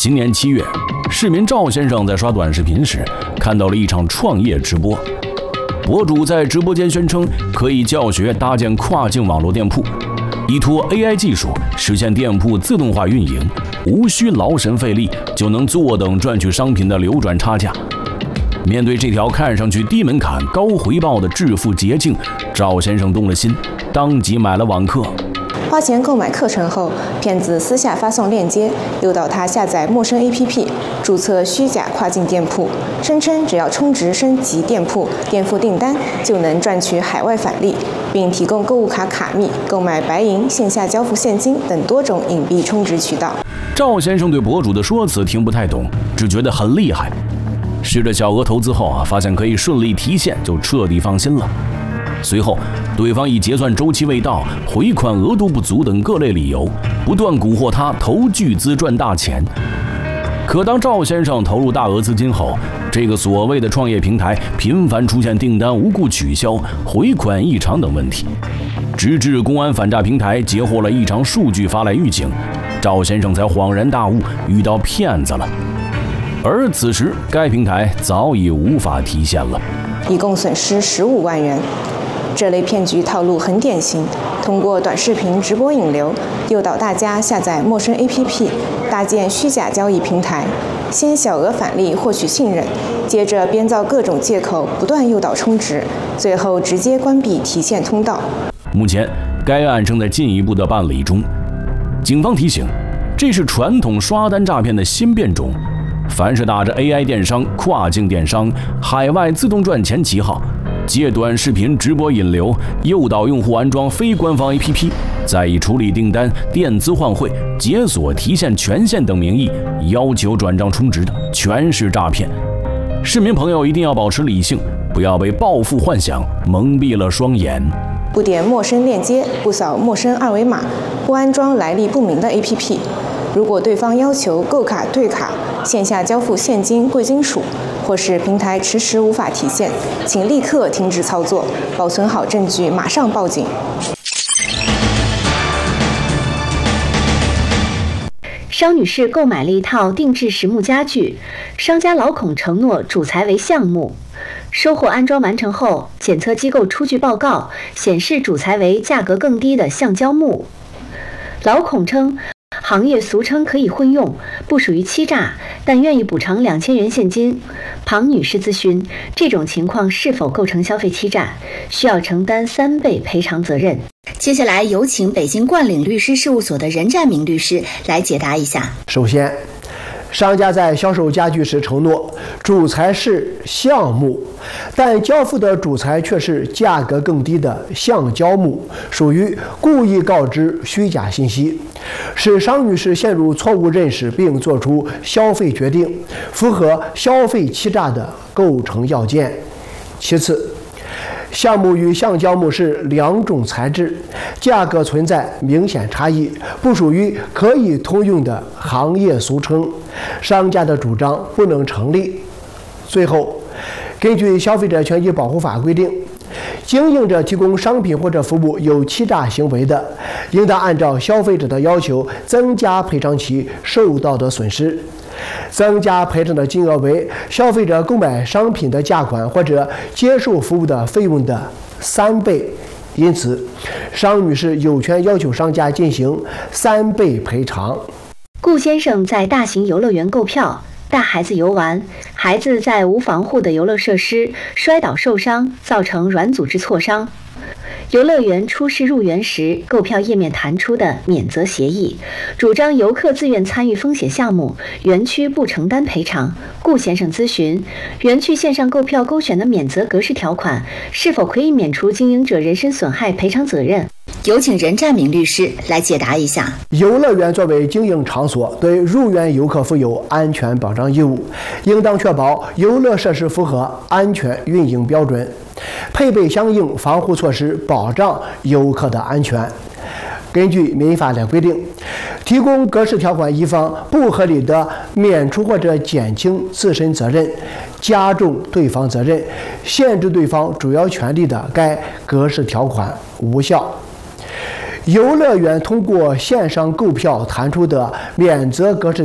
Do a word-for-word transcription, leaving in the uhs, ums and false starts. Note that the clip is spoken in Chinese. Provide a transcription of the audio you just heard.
今年七月，市民赵先生在刷短视频时看到了一场创业直播。博主在直播间宣称可以教学搭建跨境网络店铺，依托 A I 技术实现店铺自动化运营，无需劳神费力就能坐等赚取商品的流转差价。面对这条看上去低门槛高回报的致富捷径，赵先生动了心，当即买了网课。 花钱购买课程后，骗子私下发送链接，诱导他下载陌生 A P P， 注册虚假跨境店铺，声称只要充值升级店铺、垫付订单，就能赚取海外返利，并提供购物卡卡密、购买白银、线下交付现金等多种隐蔽充值渠道。 赵先生对博主的说辞听不太懂，只觉得很厉害。试着小额投资后啊，发现可以顺利提现，就彻底放心了。随后，对方以结算周期未到、回款额度不足等各类理由，不断蛊惑他投巨资赚大钱。可当赵先生投入大额资金后，这个所谓的创业平台频繁出现订单无故取消、回款异常等问题，直至公安反诈平台截获了异常数据发来预警，赵先生才恍然大悟，遇到骗子了。而此时，该平台早已无法提现了， 一共损失十五万元。这类骗局套路很典型，通过短视频直播引流，诱导大家下载陌生 A P P， 搭建虚假交易平台，先小额返利获取信任，接着编造各种借口，不断诱导充值，最后直接关闭提现通道。 目前，该案正在进一步的办理中。警方提醒，这是传统刷单诈骗的新变种。凡是打着 A I 电商、跨境电商、海外自动赚钱旗号，借短视频直播引流，诱导用户安装非官方 A P P， 再以处理订单、垫资换汇、解锁提现权限等名义要求转账充值的，全是诈骗。市民朋友一定要保持理性，不要被暴富幻想蒙蔽了双眼。 不点陌生链接，不扫陌生二维码，不安装来历不明的 A P P。如果对方要求购卡退卡、线下交付现金、贵金属，或是平台迟迟无法提现，请立刻停止操作，保存好证据，马上报警。 商女士购买了一套定制实木家具，商家老孔承诺主材为橡木，收货安装完成后，检测机构出具报告显示主材为价格更低的橡胶木。老孔称，行业俗称可以混用，不属于欺诈，但愿意补偿两千元现金。庞女士咨询，这种情况是否构成消费欺诈，需要承担三倍赔偿责任。 接下来有请北京冠领律师事务所的任占明律师来解答一下。 首先，商家在销售家具时承诺主材是橡木，但交付的主材却是价格更低的橡胶木，属于故意告知虚假信息，使商女士陷入错误认识并做出消费决定，符合消费欺诈的构成要件。其次，橡木与橡胶木是两种材质，价格存在明显差异，不属于可以通用的行业俗称，商家的主张不能成立。最后，根据《消费者权益保护法》规定，经营者提供商品或者服务有欺诈行为的，应当按照消费者的要求增加赔偿其受到的损失。增加赔偿的金额为消费者购买商品的价款或者接受服务的费用的三倍。因此，商女士有权要求商家进行三倍赔偿。 顾先生在大型游乐园购票，带孩子游玩，孩子在无防护的游乐设施摔倒受伤，造成软组织挫伤。游乐园出示入园时购票页面弹出的免责协议，主张游客自愿参与风险项目，园区不承担赔偿。顾先生咨询，园区线上购票勾选的免责格式条款是否可以免除经营者人身损害赔偿责任？ 有请任占明律师来解答一下。 游乐园作为经营场所，对入园游客负有安全保障义务，应当确保游乐设施符合安全运营标准，配备相应防护措施，保障游客的安全。根据民法的规定，提供格式条款一方不合理的免除或者减轻自身责任，加重对方责任，限制对方主要权利的，该格式条款无效。游乐园通过线上购票弹出的免责格式